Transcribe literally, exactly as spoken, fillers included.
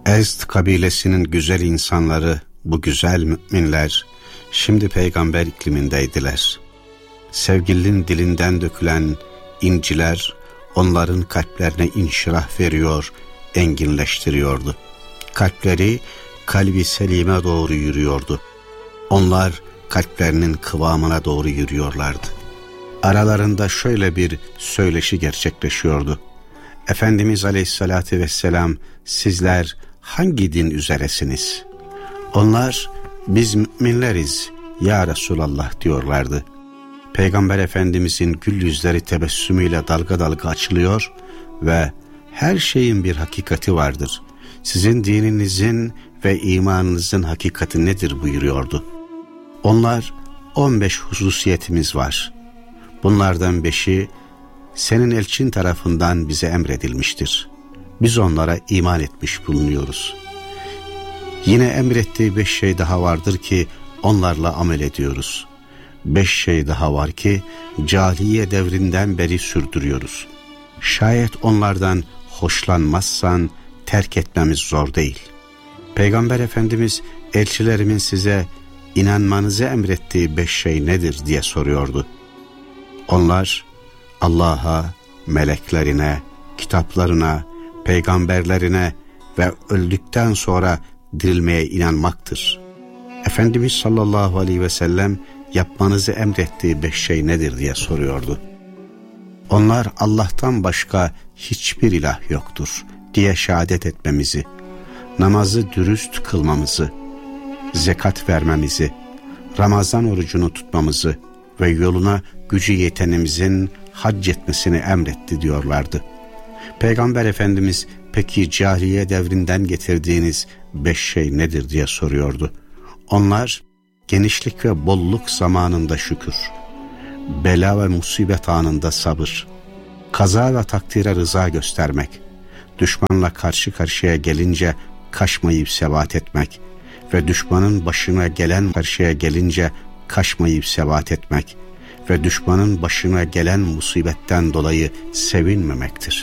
Ezd kabilesinin güzel insanları, bu güzel müminler, şimdi peygamber iklimindeydiler. Sevgilinin dilinden dökülen inciler, onların kalplerine inşirah veriyor, enginleştiriyordu. Kalpleri, kalbi selime doğru yürüyordu. Onlar, kalplerinin kıvamına doğru yürüyorlardı. Aralarında şöyle bir söyleşi gerçekleşiyordu. Efendimiz Aleyhisselatü Vesselam, sizler hangi din üzeresiniz? Onlar, biz müminleriz ya Resulallah diyorlardı. Peygamber Efendimizin gül yüzleri tebessümüyle dalga dalga açılıyor ve her şeyin bir hakikati vardır. Sizin dininizin ve imanınızın hakikati nedir buyuruyordu. Onlar, on beş hususiyetimiz var. Bunlardan beşi senin elçin tarafından bize emredilmiştir. Biz onlara iman etmiş bulunuyoruz. Yine emrettiği beş şey daha vardır ki onlarla amel ediyoruz. Beş şey daha var ki cahiliye devrinden beri sürdürüyoruz. Şayet onlardan hoşlanmazsan terk etmemiz zor değil. Peygamber Efendimiz elçilerimin size inanmanızı emrettiği beş şey nedir diye soruyordu. Onlar Allah'a, meleklerine, kitaplarına, peygamberlerine ve öldükten sonra dirilmeye inanmaktır. Efendimiz sallallahu aleyhi ve sellem yapmanızı emrettiği beş şey nedir diye soruyordu. Onlar Allah'tan başka hiçbir ilah yoktur diye şehadet etmemizi, namazı dürüst kılmamızı, zekat vermemizi, Ramazan orucunu tutmamızı ve yoluna gücü yetenimizin hac etmesini emretti diyorlardı. Peygamber Efendimiz peki cahiliye devrinden getirdiğiniz beş şey nedir diye soruyordu. Onlar genişlik ve bolluk zamanında şükür, bela ve musibet anında sabır, kaza ve takdire rıza göstermek, düşmanla karşı karşıya gelince kaçmayıp sebat etmek ve düşmanın başına gelen karşıya gelince kaçmayıp sebat etmek ve düşmanın başına gelen musibetten dolayı sevinmemektir.